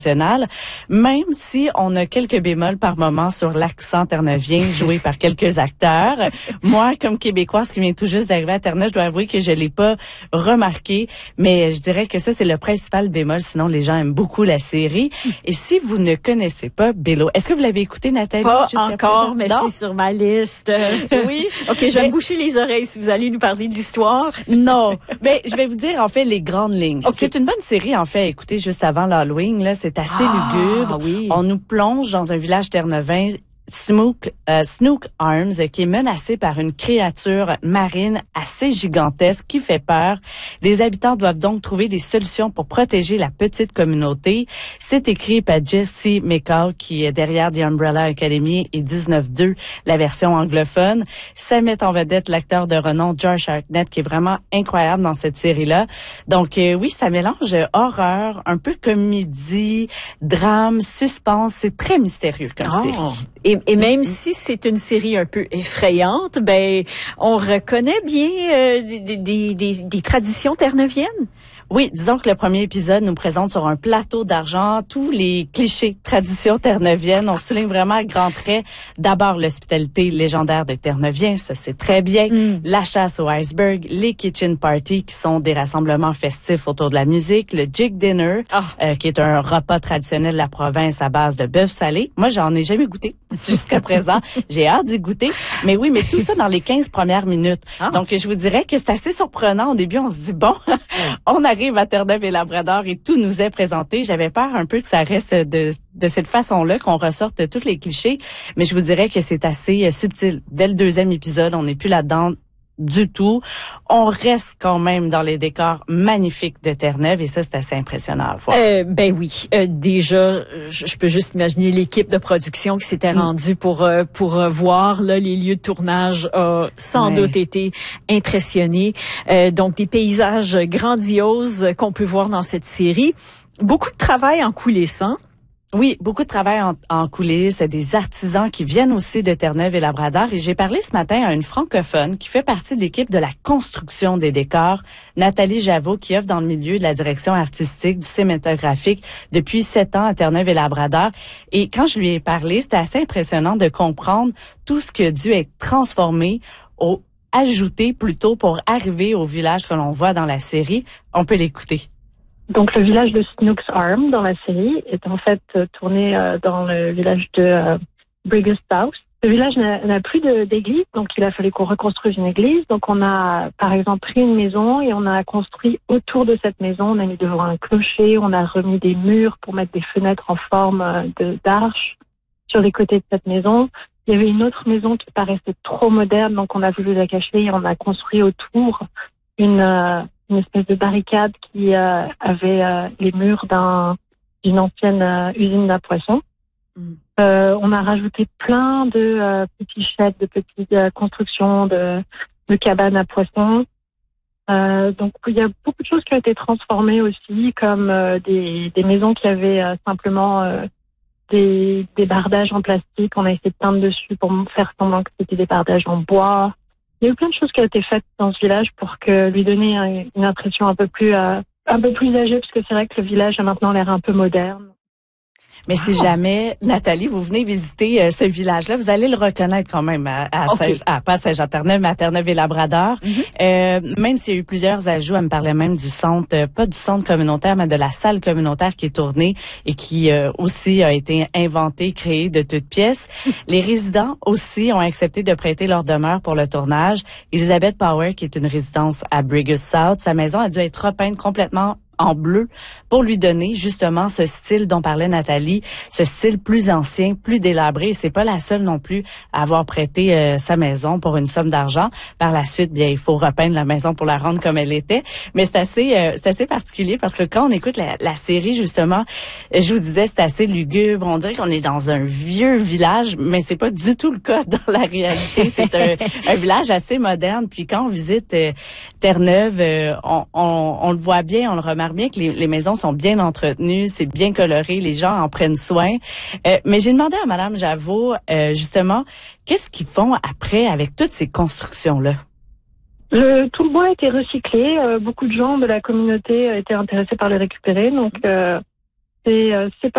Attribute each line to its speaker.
Speaker 1: national, même si on a quelques bémols par moment sur l'accent terneuvien joué par quelques acteurs. Moi, comme Québécoise qui vient tout juste d'arriver à Terre-Neuve, je dois avouer que je l'ai pas remarqué, mais je dirais que ça, c'est le principal bémol. Sinon, les gens aiment beaucoup la série. Et si vous ne connaissez pas Bello, est-ce que vous l'avez écouté, Nathalie?
Speaker 2: Pas encore, mais c'est sur ma liste.
Speaker 1: Oui.
Speaker 2: OK, je vais me boucher les oreilles si vous allez nous parler de l'histoire.
Speaker 1: Non, mais je vais vous dire en fait les grandes lignes.
Speaker 2: Okay.
Speaker 1: C'est une bonne série en fait à écouter juste avant l'Halloween. Là, c'est assez lugubre.
Speaker 2: Oui.
Speaker 1: On nous plonge dans un village terneuvin, Snook Arms, qui est menacé par une créature marine assez gigantesque qui fait peur. Les habitants doivent donc trouver des solutions pour protéger la petite communauté. C'est écrit par Jesse McCall, qui est derrière The Umbrella Academy et 19-2, la version anglophone. Ça met en vedette l'acteur de renom Josh Hartnett, qui est vraiment incroyable dans cette série-là. Donc oui, ça mélange horreur, un peu comédie, drame, suspense. C'est très mystérieux comme série.
Speaker 2: Et même si c'est une série un peu effrayante, ben on reconnaît bien des traditions terneuviennes.
Speaker 1: Oui, disons que le premier épisode nous présente sur un plateau d'argent tous les clichés traditions terneuviennes. On souligne vraiment à grands traits d'abord l'hospitalité légendaire des Terneuviens, ça c'est très bien. La chasse au iceberg, les kitchen parties qui sont des rassemblements festifs autour de la musique, le jig dinner qui est un repas traditionnel de la province à base de bœuf salé. Moi, j'en ai jamais goûté jusqu'à présent. J'ai hâte d'y goûter. Mais oui, mais tout ça dans les 15 premières minutes. Donc, je vous dirais que c'est assez surprenant. Au début, on se dit, bon, on arrive à Terre-Neuve et Labrador et tout nous est présenté. J'avais peur un peu que ça reste de cette façon-là, qu'on ressorte tous les clichés, mais je vous dirais que c'est assez subtil. Dès le deuxième épisode, on n'est plus là-dedans du tout. On reste quand même dans les décors magnifiques de Terre-Neuve et ça, c'est assez impressionnant à voir.
Speaker 2: Ben oui. Déjà, je peux juste imaginer l'équipe de production qui s'était rendue pour voir là les lieux de tournage a sans doute été impressionné. Donc, des paysages grandioses qu'on peut voir dans cette série. Beaucoup de travail en coulisses, hein?
Speaker 1: Oui, beaucoup de travail en coulisses, des artisans qui viennent aussi de Terre-Neuve et Labrador. Et j'ai parlé ce matin à une francophone qui fait partie de l'équipe de la construction des décors, Nathalie Javeau, qui œuvre dans le milieu de la direction artistique, du cinématographique depuis 7 ans à Terre-Neuve et Labrador. Et quand je lui ai parlé, c'était assez impressionnant de comprendre tout ce qui a dû être transformé ajouté plutôt pour arriver au village que l'on voit dans la série. On peut l'écouter.
Speaker 3: Donc, le village de Snook's Arms dans la série est en fait tourné dans le village de Brigus South. Le village n'a plus d'église, donc il a fallu qu'on reconstruise une église. Donc, on a, par exemple, pris une maison et on a construit autour de cette maison. On a mis devant un clocher, on a remis des murs pour mettre des fenêtres en forme d'arche sur les côtés de cette maison. Il y avait une autre maison qui paraissait trop moderne, donc on a voulu la cacher et on a construit autour une espèce de barricade qui avait les murs d'une ancienne usine à poissons. On a rajouté plein de petits sheds, de petites constructions de cabanes à poissons. Donc il y a beaucoup de choses qui ont été transformées aussi, comme des maisons qui avaient simplement des bardages en plastique. On a essayé de peindre dessus pour faire semblant que c'était des bardages en bois. Il y a eu plein de choses qui ont été faites dans ce village pour lui donner une impression un peu plus âgée, parce que c'est vrai que le village a maintenant l'air un peu moderne.
Speaker 1: Mais si jamais, Nathalie, vous venez visiter ce village-là, vous allez le reconnaître quand même pas à Saint-Jean-Terre-Neuve, mais à Terre-Neuve et Labrador. Même s'il y a eu plusieurs ajouts, elle me parlait même du centre, pas du centre communautaire, mais de la salle communautaire qui est tournée et qui aussi a été inventée, créée de toutes pièces. Les résidents aussi ont accepté de prêter leur demeure pour le tournage. Elizabeth Power, qui est une résidence à Brigus South, sa maison a dû être repeinte complètement en bleu pour lui donner justement ce style dont parlait Nathalie, ce style plus ancien, plus délabré. C'est pas la seule non plus à avoir prêté sa maison pour une somme d'argent. Par la suite, bien, il faut repeindre la maison pour la rendre comme elle était. Mais c'est assez particulier parce que quand on écoute la série, justement, je vous disais, c'est assez lugubre. On dirait qu'on est dans un vieux village, mais c'est pas du tout le cas dans la réalité. C'est un village assez moderne. Puis quand on visite Terre-Neuve, on le voit bien, on le remarque bien que les maisons sont bien entretenues, c'est bien coloré, les gens en prennent soin. Mais j'ai demandé à Madame Javeau, justement, qu'est-ce qu'ils font après avec toutes ces constructions-là?
Speaker 3: Tout le bois a été recyclé. Beaucoup de gens de la communauté étaient intéressés par le récupérer. Donc, c'est